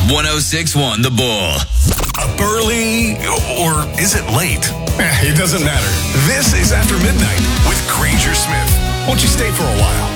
106.1 The Bull. Up early, or is it late? It doesn't matter. This is After Midnight with Granger Smith. Won't you stay for a while?